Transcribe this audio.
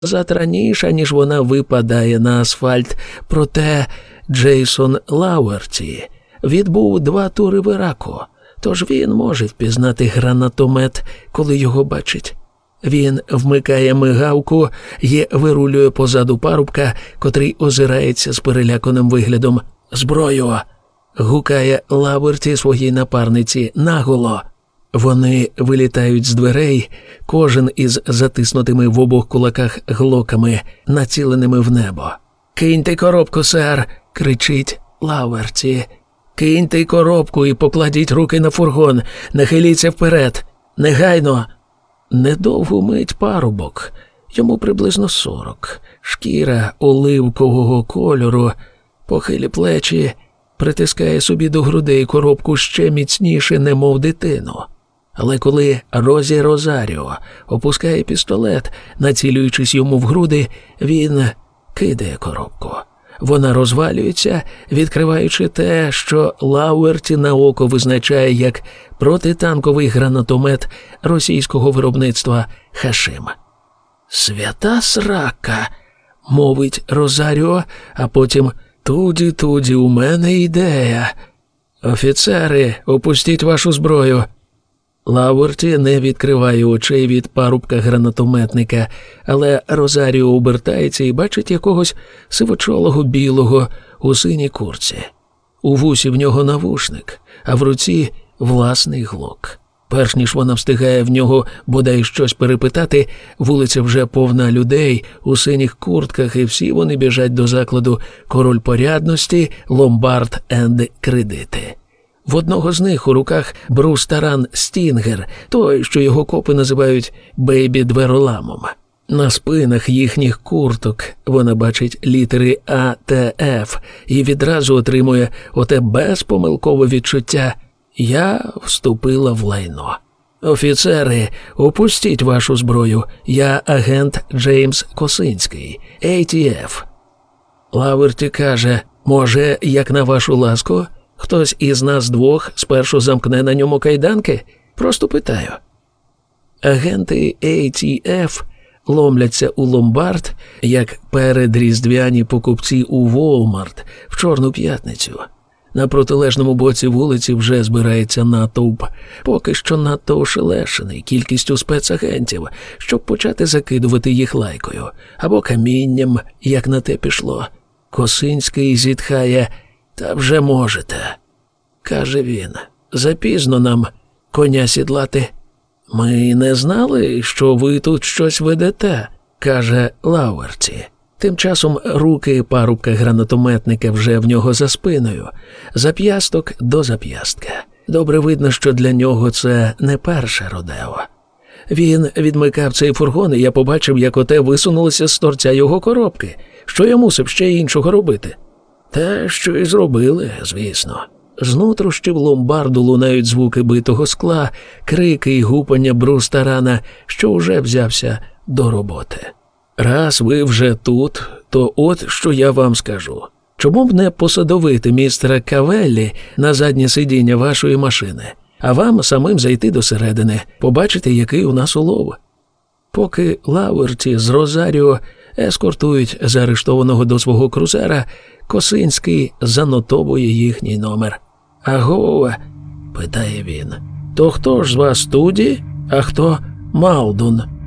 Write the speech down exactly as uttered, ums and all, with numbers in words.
назад раніше, ніж вона випадає на асфальт. Проте Джейсон Лауерті відбув два тури в Іраку, тож він може впізнати гранатомет, коли його бачить. Він вмикає мигалку і вирулює позаду парубка, котрий озирається з переляканим виглядом. «Зброю!» – гукає Лауерті своїй напарниці наголо. Вони вилітають з дверей, кожен із затиснутими в обох кулаках глоками, націленими в небо. «Киньте коробку, сер!» – кричить Лауерті. «Киньте коробку і покладіть руки на фургон, нахиліться вперед! Негайно!» Недовгу мить парубок, йому приблизно сорок, шкіра оливкового кольору, похилі плечі, притискає собі до грудей коробку ще міцніше, немов дитину. Але коли Розі Розаріо опускає пістолет, націлюючись йому в груди, він кидає коробку. Вона розвалюється, відкриваючи те, що Лауерті на око визначає як протитанковий гранатомет російського виробництва «Хашим». «Свята срака!» – мовить Розаріо, а потім «Туді-туді, у мене ідея! Офіцери, опустіть вашу зброю!» Лауерті не відкриває очей від парубка-гранатометника, але Розаріо обертається і бачить якогось сивочолого білого у синій куртці. У вусі в нього навушник, а в руці власний глок. Перш ніж вона встигає в нього бодай щось перепитати, вулиця вже повна людей у синіх куртках, і всі вони біжать до закладу «Король порядності», «Ломбард енд Кредити». В одного з них у руках Брус Таран Стінгер, той, що його копи називають «бейбі-двероламом». На спинах їхніх курток вона бачить літери А Т Ф і відразу отримує оте безпомилкове відчуття «Я вступила в лайно». «Офіцери, опустіть вашу зброю, я агент Джеймс Косинський, А Т Ф». Лауерті каже, може, як на вашу ласку, хтось із нас двох спершу замкне на ньому кайданки? Просто питаю. Агенти А Т Ф ломляться у ломбард, як передріздвяні покупці у Walmart в Чорну п'ятницю. На протилежному боці вулиці вже збирається натовп, поки що надто ошелешений кількістю спецагентів, щоб почати закидувати їх лайкою або камінням, як на те пішло. Косинський зітхає: «Та вже можете», – каже він, – «запізно нам коня сідлати». «Ми не знали, що ви тут щось ведете», – каже Лауерті. Тим часом руки парубка-гранатометника вже в нього за спиною, зап'ясток до зап'ястка. Добре видно, що для нього це не перше родео. Він відмикав цей фургон, і я побачив, як оте висунулося з торця його коробки. Що я мусив ще іншого робити? Те, що і зробили, звісно. З нутрощів ломбарду лунають звуки битого скла, крики й гупання Брус Тарана, що вже взявся до роботи. Раз ви вже тут, то от що я вам скажу. Чому б не посадовити містера Кавеллі на заднє сидіння вашої машини, а вам самим зайти до середини, побачити, який у нас улов? Поки Лауерті з Розаріо ескортують заарештованого до свого крузера, Косинський занотовує їхній номер. «Аго?» – питає він. «То хто ж з вас Туді, а хто Малдун?»